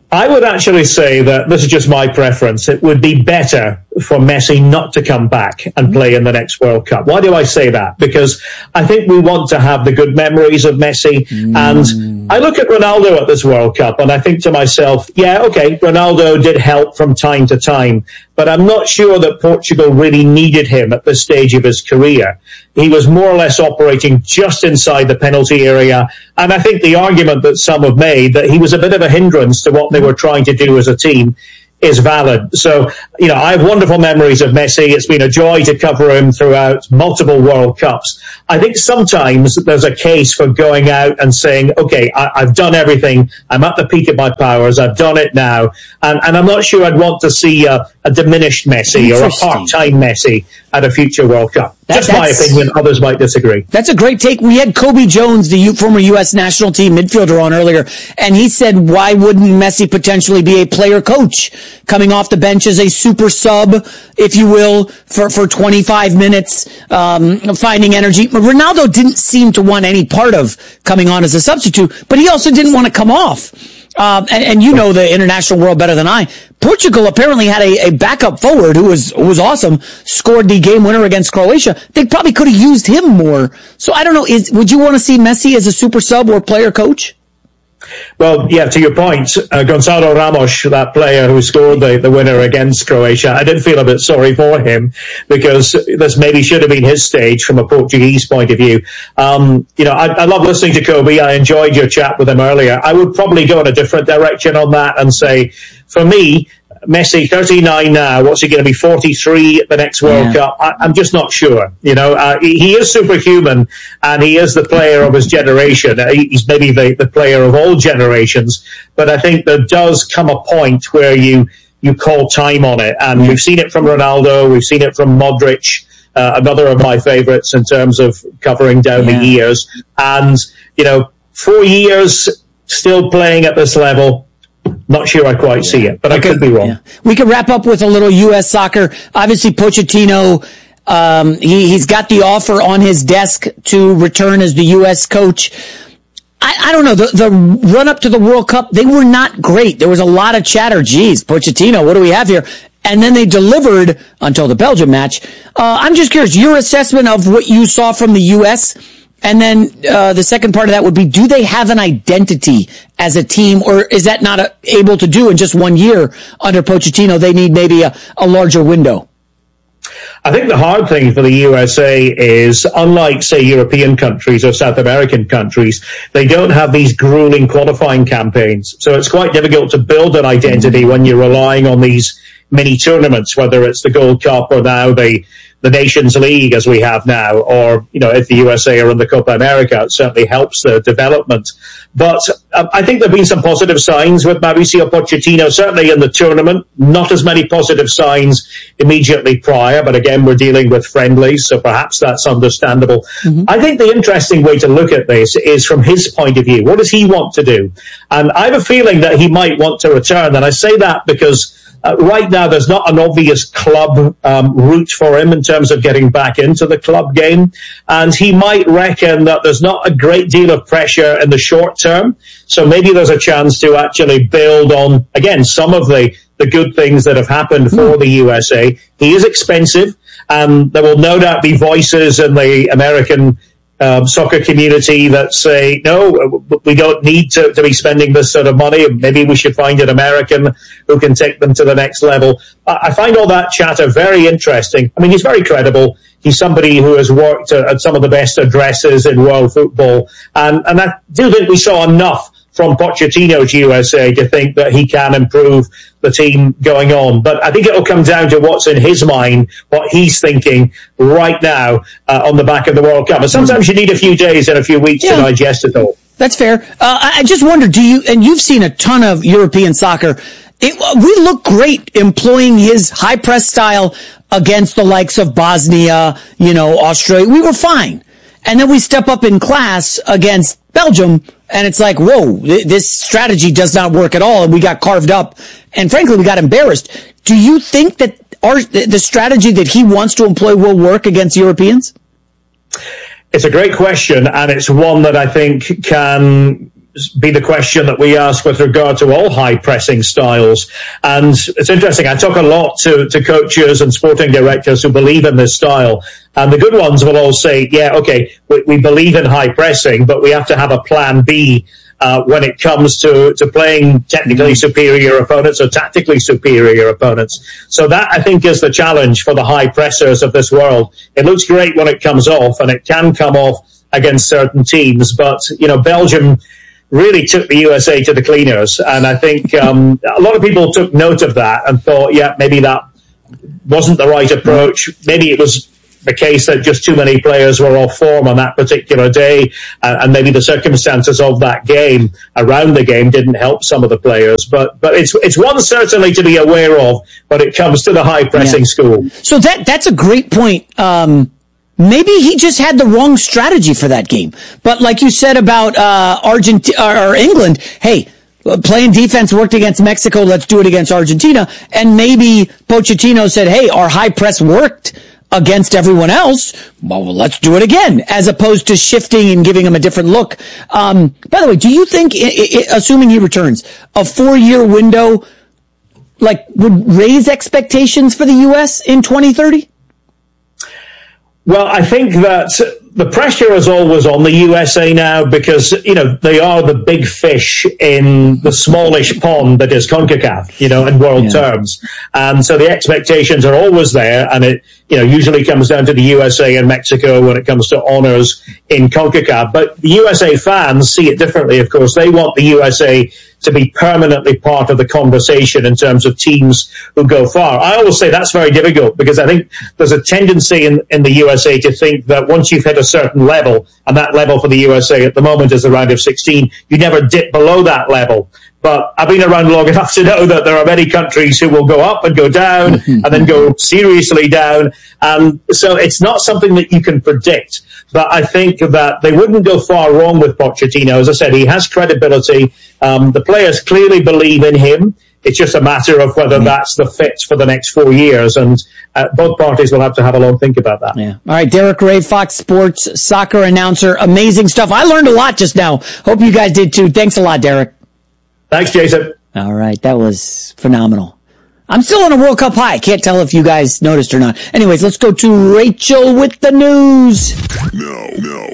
I would actually say that this is just my preference. It would be better for Messi not to come back and play in the next World Cup. Why do I say that? Because I think we want to have the good memories of Messi. And I look at Ronaldo at this World Cup and I think to myself, yeah, okay, Ronaldo did help from time to time, but I'm not sure that Portugal really needed him at this stage of his career. He was more or less operating just inside the penalty area. And I think the argument that some have made that he was a bit of a hindrance to what they were trying to do as a team is valid. So, you know, I have wonderful memories of Messi. It's been a joy to cover him throughout multiple World Cups. I think sometimes there's a case for going out and saying, okay, I've done everything. I'm at the peak of my powers. I've done it now. And I'm not sure I'd want to see a diminished Messi or a part-time Messi at a future World Cup. Just my opinion. Others might disagree. That's a great take. We had Kobe Jones, the former U.S. national team midfielder, on earlier, and he said, why wouldn't Messi potentially be a player coach coming off the bench as a super sub, if you will, for 25 minutes, finding energy? Ronaldo didn't seem to want any part of coming on as a substitute, but he also didn't want to come off. And you know the international world better than I. Portugal apparently had a backup forward who was awesome, scored the game winner against Croatia. They probably could have used him more. So I don't know, would you want to see Messi as a super sub or player coach? Well, yeah, to your point, Gonzalo Ramos, that player who scored the winner against Croatia, I did feel a bit sorry for him because this maybe should have been his stage from a Portuguese point of view. You know, I love listening to Kobe. I enjoyed your chat with him earlier. I would probably go in a different direction on that and say, for me, Messi, 39 now, what's he going to be, 43 at the next World Cup? I'm just not sure. You know, he is superhuman and he is the player of his generation. He's maybe the player of all generations, but I think there does come a point where you call time on it. And we've seen it from Ronaldo, we've seen it from Modric, another of my favorites in terms of covering down the years. And, you know, 4 years still playing at this level, not sure I quite see it, but I could be wrong. We could wrap up with a little U.S. soccer. Obviously, Pochettino, he's got the offer on his desk to return as the U.S. coach. I don't know. The run up to the World Cup, they were not great. There was a lot of chatter. Geez, Pochettino, what do we have here? And then they delivered until the Belgium match. I'm just curious, your assessment of what you saw from the U.S., and then the second part of that would be, do they have an identity as a team, or is that not able to do in just 1 year under Pochettino? They need maybe a larger window. I think the hard thing for the USA is, unlike, say, European countries or South American countries, they don't have these grueling qualifying campaigns. So it's quite difficult to build an identity when you're relying on these mini tournaments, whether it's the Gold Cup or now the Nations League as we have now, or, you know, if the USA are in the Copa America, it certainly helps the development. But I think there have been some positive signs with Mauricio Pochettino, certainly in the tournament. Not as many positive signs immediately prior, but again, we're dealing with friendlies, so perhaps that's understandable. I think the interesting way to look at this is from his point of view. What does he want to do? And I have a feeling that he might want to return, and I say that because right now, there's not an obvious club route for him in terms of getting back into the club game. And he might reckon that there's not a great deal of pressure in the short term. So maybe there's a chance to actually build on, again, some of the good things that have happened for the USA. He is expensive, and there will no doubt be voices in the American soccer community that say, no, we don't need to be spending this sort of money. Maybe we should find an American who can take them to the next level. I find all that chatter very interesting. I mean, he's very credible. He's somebody who has worked at some of the best addresses in world football. And I do think we saw enough from Pochettino's USA to think that he can improve the team going on. But I think it'll come down to what's in his mind, what he's thinking right now on the back of the World Cup. And sometimes you need a few days and a few weeks to digest it all. That's fair. I just wonder, and you've seen a ton of European soccer, we look great employing his high press style against the likes of Bosnia, Australia. We were fine. And then we step up in class against Belgium, and it's like, whoa, this strategy does not work at all, and we got carved up, and frankly, we got embarrassed. Do you think that the strategy that he wants to employ will work against Europeans? It's a great question, and it's one that I think can be the question that we ask with regard to all high pressing styles. And it's interesting. I talk a lot to coaches and sporting directors who believe in this style. And the good ones will all say, yeah, okay, we believe in high pressing, but we have to have a plan B when it comes to playing technically superior opponents or tactically superior opponents. So that, I think, is the challenge for the high pressers of this world. It looks great when it comes off, and it can come off against certain teams. But, Belgium really took the USA to the cleaners. And I think a lot of people took note of that and thought, yeah, maybe that wasn't the right approach. Maybe it was the case that just too many players were off form on that particular day, and maybe the circumstances of that game, around the game, didn't help some of the players. But it's one certainly to be aware of when it comes to the high pressing school. So that's a great point. Maybe he just had the wrong strategy for that game. But like you said about Argentina or England, hey, playing defense worked against Mexico, let's do it against Argentina. And maybe Pochettino said, hey, our high press worked against everyone else, well, let's do it again, as opposed to shifting and giving him a different look. By the way, do you think, assuming he returns, a 4-year window, would raise expectations for the U.S. in 2030? Well, I think that the pressure is always on the USA now because, they are the big fish in the smallish pond that is CONCACAF, in world terms. And so the expectations are always there, and it, usually comes down to the USA and Mexico when it comes to honors in CONCACAF. But the USA fans see it differently, of course. They want the USA to be permanently part of the conversation in terms of teams who go far. I always say that's very difficult because I think there's a tendency in the USA to think that once you've hit a certain level, and that level for the USA at the moment is the round of 16, you never dip below that level. But I've been around long enough to know that there are many countries who will go up and go down and then go seriously down. And so it's not something that you can predict. But I think that they wouldn't go far wrong with Pochettino. As I said, he has credibility. The players clearly believe in him. It's just a matter of whether that's the fit for the next 4 years. And both parties will have to have a long think about that. Yeah. All right, Derek Ray, Fox Sports soccer announcer. Amazing stuff. I learned a lot just now. Hope you guys did too. Thanks a lot, Derek. Thanks, Jason. All right, that was phenomenal. I'm still on a World Cup high. Can't tell if you guys noticed or not. Anyways, let's go to Rachel with the news. No.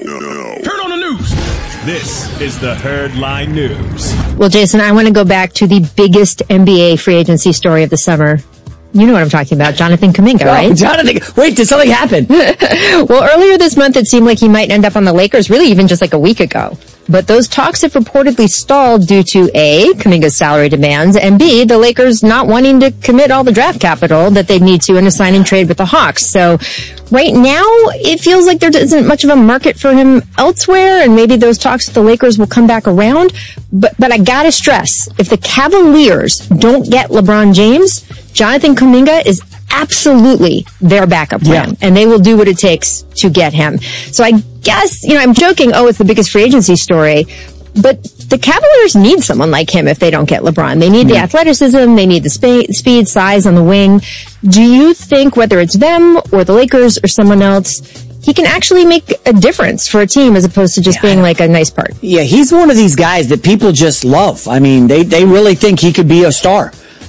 Turn on the news. This is the Herdline News. Well, Jason, I want to go back to the biggest NBA free agency story of the summer. You know what I'm talking about, Jonathan Kuminga, right? Wait, did something happen? Well, earlier this month, it seemed like he might end up on the Lakers, really even just like a week ago. But those talks have reportedly stalled due to A, Kuminga's salary demands, and B, the Lakers not wanting to commit all the draft capital that they'd need to in a sign and trade with the Hawks. So right now, it feels like there isn't much of a market for him elsewhere, and maybe those talks with the Lakers will come back around. But I gotta stress, if the Cavaliers don't get LeBron James, Jonathan Kuminga is absolutely their backup plan, and they will do what it takes to get him. So I guess, I'm joking, it's the biggest free agency story, but the Cavaliers need someone like him if they don't get LeBron. They need the athleticism, they need the speed, size on the wing. Do you think, whether it's them or the Lakers or someone else, he can actually make a difference for a team as opposed to just being like a nice part? Yeah, he's one of these guys that people just love. I mean, they really think he could be a star.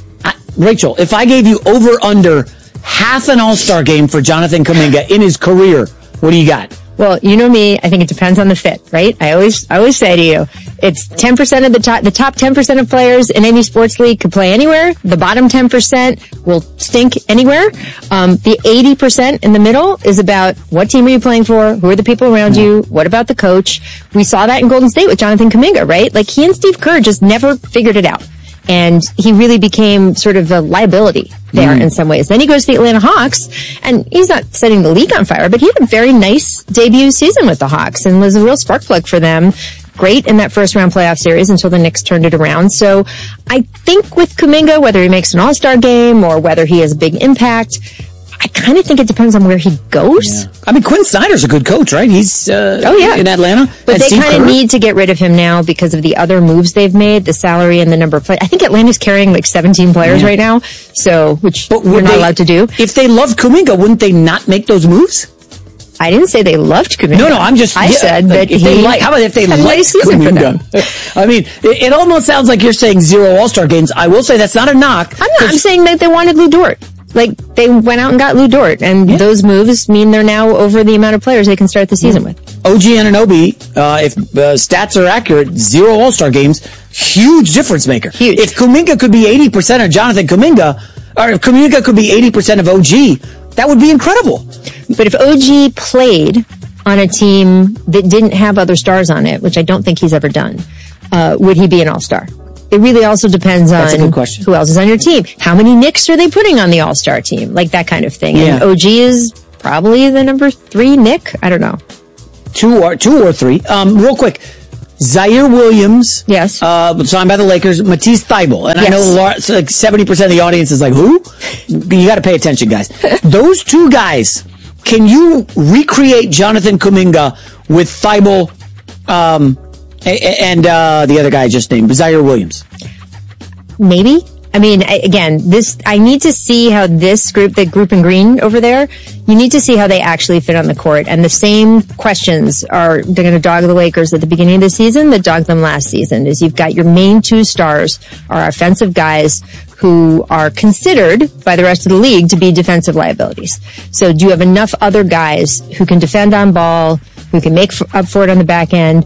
Rachel, if I gave you over-under half an All-Star game for Jonathan Kuminga in his career, what do you got? Well, you know me, I think it depends on the fit, right? I always say to you, it's 10% of the top 10% of players in any sports league could play anywhere. The bottom 10% will stink anywhere. The 80% in the middle is about what team are you playing for? Who are the people around you? What about the coach? We saw that in Golden State with Jonathan Kuminga, right? Like, he and Steve Kerr just never figured it out. And he really became sort of a liability there in some ways. Then he goes to the Atlanta Hawks, and he's not setting the league on fire, but he had a very nice debut season with the Hawks and was a real spark plug for them. Great in that first round playoff series until the Knicks turned it around. So I think with Kuminga, whether he makes an All-Star game or whether he has a big impact, I kind of think it depends on where he goes. Yeah. I mean, Quinn Snyder's a good coach, right? He's in Atlanta. But they kind of need to get rid of him now because of the other moves they've made, the salary and the number of players. I think Atlanta's carrying like 17 players right now, which we're not allowed to do. If they love Kuminga, wouldn't they not make those moves? I didn't say they loved Kuminga. No, I'm just. I said that if they like. How about if they like Kuminga? I mean, it almost sounds like you're saying 0 All-Star games. I will say that's not a knock. I'm saying that they wanted Lou Dort. Like, they went out and got Lou Dort, and those moves mean they're now over the amount of players they can start the season with. OG Anunoby, if stats are accurate, 0 All-Star games, huge difference maker. Huge. If Kuminga could be 80% of Jonathan Kuminga, or if Kuminga could be 80% of OG, that would be incredible. But if OG played on a team that didn't have other stars on it, which I don't think he's ever done, would he be an All-Star? It really also depends on who else is on your team. How many Knicks are they putting on the All-Star team? Like that kind of thing. Yeah. And OG is probably the number 3 Knick. I don't know. 2 or 3. Real quick. Zaire Williams. Yes. Signed by the Lakers. Matisse Thybulle. And I know like 70% of the audience is like, who? You got to pay attention, guys. Those 2 guys, can you recreate Jonathan Kuminga with Thybulle, and the other guy I just named, Zaire Williams? Maybe. I mean, I need to see how this group, the group in green over there, you need to see how they actually fit on the court. And the same questions they're going to dog the Lakers at the beginning of the season that dogged them last season. Is you've got your main 2 stars are offensive guys who are considered by the rest of the league to be defensive liabilities. So do you have enough other guys who can defend on ball, who can make up for it on the back end?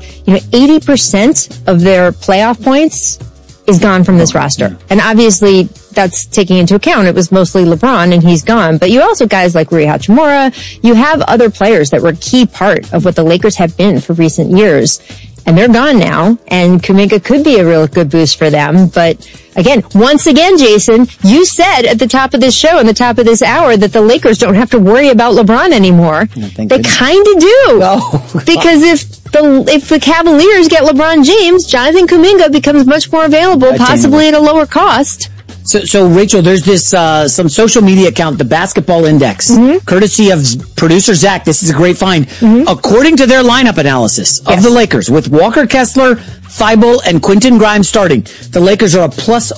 80% of their playoff points is gone from this roster. And obviously, that's taking into account it was mostly LeBron and he's gone. But you also guys like Rui Hachimura. You have other players that were a key part of what the Lakers have been for recent years. And they're gone now. And Kuminga could be a real good boost for them. But once again, Jason, you said at the top of this show and the top of this hour that the Lakers don't have to worry about LeBron anymore. They kind of do. Because if the Cavaliers get LeBron James, Jonathan Kuminga becomes much more available, possibly at a lower cost. So Rachel, there's this some social media account, the Basketball Index, courtesy of producer Zach. This is a great find. According to their lineup analysis of the Lakers, with Walker Kessler, Thybulle, and Quentin Grimes starting, the Lakers are a plus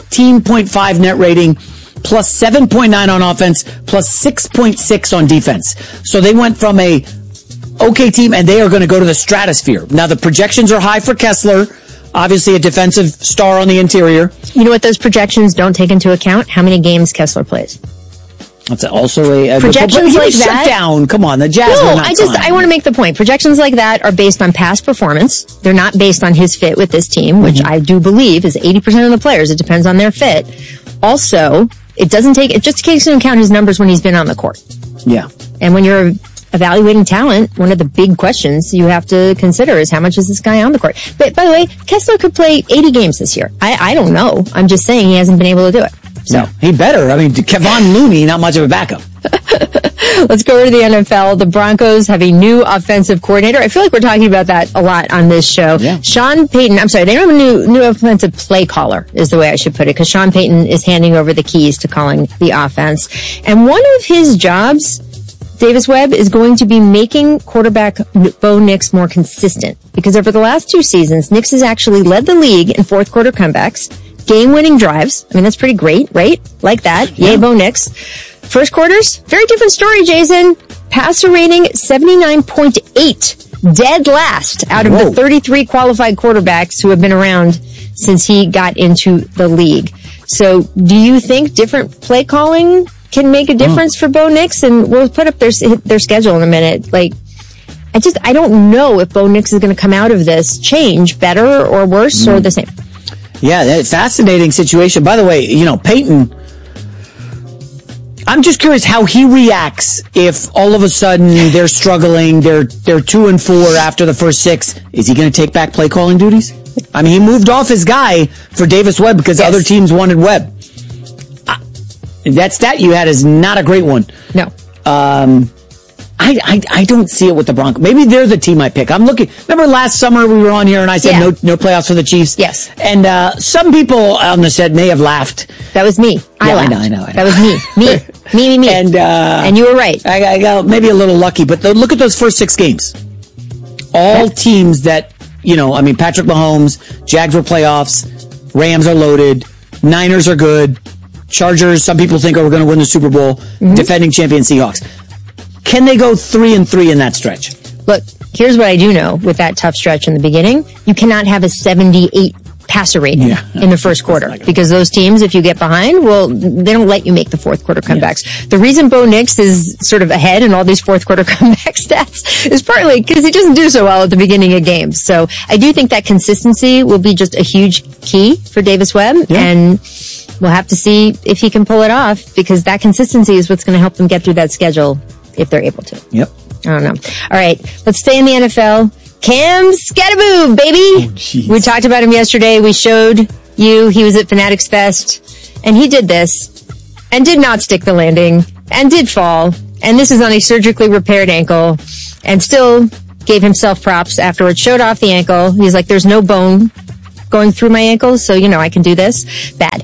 14.5 net rating, plus 7.9 on offense, plus 6.6 on defense. So they went from a okay team, and they are going to go to the stratosphere. Now, the projections are high for Kessler. Obviously, a defensive star on the interior. You know what those projections don't take into account? How many games Kessler plays. That's also a projections like that. Shut down. Come on, the Jazz. No, I want to make the point. Projections like that are based on past performance. They're not based on his fit with this team, which I do believe is 80% of the players. It depends on their fit. Also, it just takes into account his numbers when he's been on the court. Yeah. And when you're evaluating talent, one of the big questions you have to consider is how much is this guy on the court. But by the way, Kessler could play 80 games this year. I don't know. I'm just saying he hasn't been able to do it. So he better. I mean, Kevon Looney, not much of a backup. Let's go over to the NFL. The Broncos have a new offensive coordinator. I feel like we're talking about that a lot on this show. Yeah. Sean Payton, I'm sorry, they don't have a new offensive play caller, is the way I should put it, because Sean Payton is handing over the keys to calling the offense. And one of his jobs, Davis Webb, is going to be making quarterback Bo Nix more consistent. Because over the last 2 seasons, Nix has actually led the league in fourth quarter comebacks, game-winning drives. I mean, that's pretty great, right? Like that. Yeah. Yay, Bo Nix. First quarters, very different story, Jason. Passer rating, 79.8. Dead last out of the 33 qualified quarterbacks who have been around since he got into the league. So, do you think different play calling can make a difference for Bo Nix? And we'll put up their schedule in a minute. Like, I don't know if Bo Nix is going to come out of this change better or worse or the same. Yeah, fascinating situation. By the way, Peyton, I'm just curious how he reacts if all of a sudden they're struggling, they're 2-4 after the first 6. Is he going to take back play calling duties? I mean, he moved off his guy for Davis Webb because other teams wanted Webb. That stat you had is not a great one. No. I don't see it with the Broncos. Maybe they're the team I pick. I'm looking. Remember last summer we were on here and I said no playoffs for the Chiefs? Yes. And some people on the set may have laughed. That was me. I laughed. I know. That was me. And you were right. I got maybe a little lucky, but look at those first 6 games. All teams that, Patrick Mahomes, Jags were playoffs, Rams are loaded, Niners are good, Chargers, some people think we're going to win the Super Bowl, defending champion Seahawks. can they go 3-3 in that stretch? Look, here's what I do know with that tough stretch in the beginning. You cannot have a 78 passer rating in the first quarter because those teams, if you get behind, well, they don't let you make the fourth quarter comebacks. The reason Bo Nix is sort of ahead in all these fourth quarter comeback stats is partly because he doesn't do so well at the beginning of games. So I do think that consistency will be just a huge key for Davis Webb, and we'll have to see if he can pull it off because that consistency is what's going to help them get through that schedule if they're able to. Yep. I don't know. All right, let's stay in the NFL. Cam Skattebo, baby. We talked about him yesterday. We showed you he was at Fanatics Fest, and he did this, and did not stick the landing, and did fall, and this is on a surgically repaired ankle, and still gave himself props afterwards. Showed off the ankle. He's like, "There's no bone going through my ankle, so I can do this." Bad.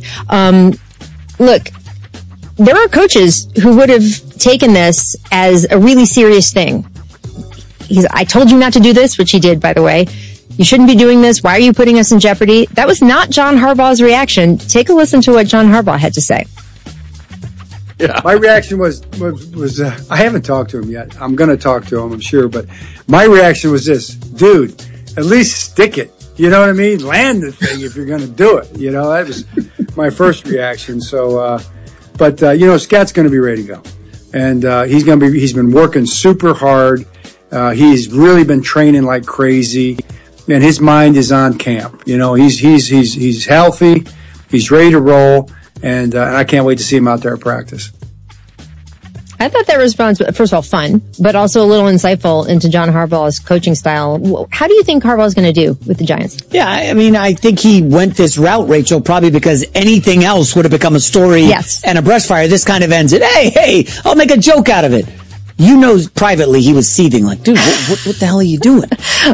Look, there are coaches who would have taken this as a really serious thing. I told you not to do this, which he did, by the way. You shouldn't be doing this. Why are you putting us in jeopardy? That was not John Harbaugh's reaction. Take a listen to what John Harbaugh had to say. Yeah. My reaction was I haven't talked to him yet. I'm going to talk to him, I'm sure. But my reaction was this: dude, at least stick it. You know what I mean? Land the thing if you're going to do it. That was my first reaction. So, Scat's going to be ready to go. And he's been working super hard. He's really been training like crazy, and his mind is on camp. He's healthy, he's ready to roll, and I can't wait to see him out there at practice. I thought that response, first of all, fun, but also a little insightful into John Harbaugh's coaching style. How do you think Harbaugh's going to do with the Giants? Yeah, I think he went this route, Rachel, probably because anything else would have become a story and a brush fire. This kind of ends it. Hey, I'll make a joke out of it. Privately he was seething like, dude, what the hell are you doing?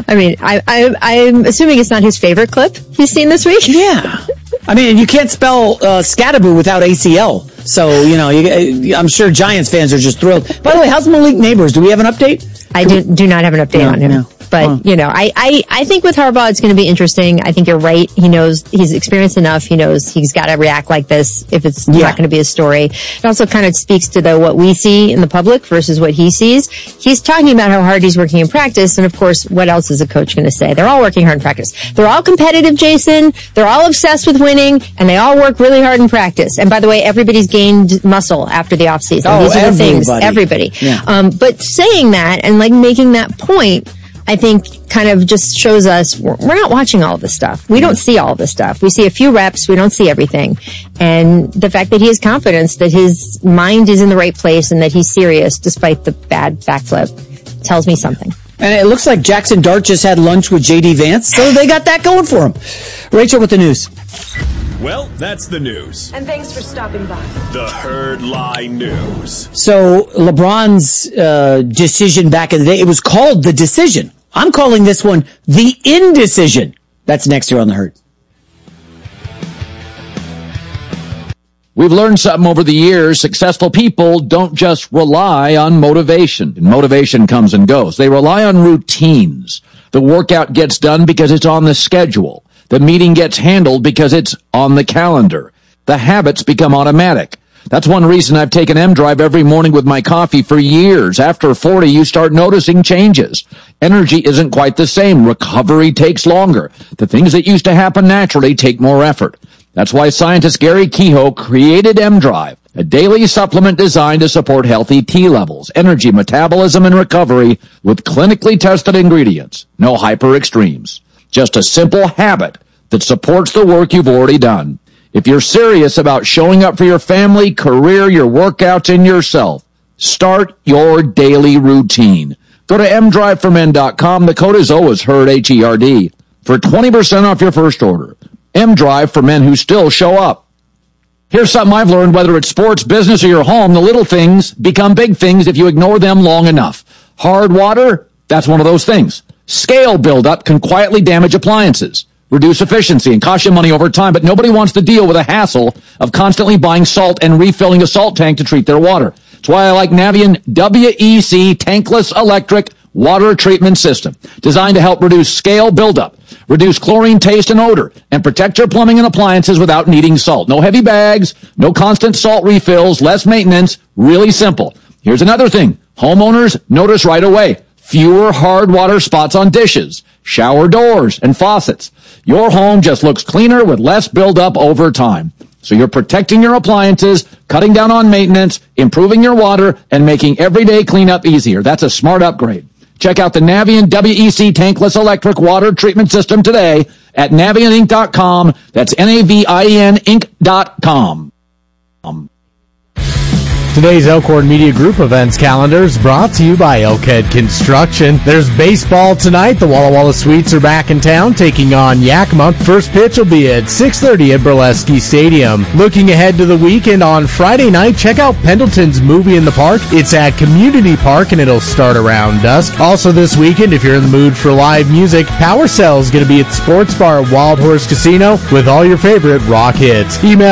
I'm assuming it's not his favorite clip he's seen this week. Yeah. You can't spell Skattebo without ACL. So, I'm sure Giants fans are just thrilled. By the way, how's Malik Neighbors? Do we have an update? I do not have an update on him. No. But, I think with Harbaugh, it's going to be interesting. I think you're right. He knows he's experienced enough. He knows he's got to react like this if it's not going to be a story. It also kind of speaks to what we see in the public versus what he sees. He's talking about how hard he's working in practice. And of course, what else is a coach going to say? They're all working hard in practice. They're all competitive, Jason. They're all obsessed with winning, and they all work really hard in practice. And by the way, everybody's gained muscle after the offseason. These are the things. Everybody. Yeah. But saying that and making that point, I think kind of just shows us we're not watching all of this stuff. We don't see all of this stuff. We see a few reps. We don't see everything. And the fact that he has confidence that his mind is in the right place and that he's serious despite the bad backflip tells me something. And it looks like Jackson Dart just had lunch with J.D. Vance, so they got that going for him. Rachel with the news. Well, that's the news. And thanks for stopping by. The Herd Lie News. So LeBron's decision back in the day, it was called the decision. I'm calling this one the indecision. That's next here on The Herd. We've learned something over the years. Successful people don't just rely on motivation. Motivation comes and goes. They rely on routines. The workout gets done because it's on the schedule. The meeting gets handled because it's on the calendar. The habits become automatic. That's one reason I've taken M-Drive every morning with my coffee for years. After 40, you start noticing changes. Energy isn't quite the same. Recovery takes longer. The things that used to happen naturally take more effort. That's why scientist Gary Kehoe created M-Drive, a daily supplement designed to support healthy T levels, energy, metabolism, and recovery with clinically tested ingredients. No hyper extremes. Just a simple habit that supports the work you've already done. If you're serious about showing up for your family, career, your workouts, and yourself, start your daily routine. Go to mdriveformen.com. The code is always HERD, H-E-R-D, for 20% off your first order. M-Drive for men who still show up. Here's something I've learned, whether it's sports, business, or your home, the little things become big things if you ignore them long enough. Hard water, that's one of those things. Scale buildup can quietly damage appliances, reduce efficiency, and cost you money over time, but nobody wants to deal with the hassle of constantly buying salt and refilling a salt tank to treat their water. That's why I like Navien WEC tankless electric water treatment system, designed to help reduce scale buildup, reduce chlorine taste and odor, and protect your plumbing and appliances without needing salt. No heavy bags, no constant salt refills, less maintenance, really simple. Here's another thing. Homeowners notice right away. Fewer hard water spots on dishes, shower doors, and faucets. Your home just looks cleaner with less buildup over time. So you're protecting your appliances, cutting down on maintenance, improving your water, and making everyday cleanup easier. That's a smart upgrade. Check out the Navien WEC tankless electric water treatment system today at NavienInc.com. That's NAVIEN Inc.com. Today's Elkhorn Media Group events calendar is brought to you by Elkhead Construction. There's baseball tonight. The Walla Walla Sweets are back in town taking on Yakima. First pitch will be at 6:30 at Burlesky Stadium. Looking ahead to the weekend on Friday night, check out Pendleton's Movie in the Park. It's at Community Park and it'll start around dusk. Also this weekend, if you're in the mood for live music, Power Cell is going to be at the Sports Bar at Wild Horse Casino with all your favorite rock hits. Email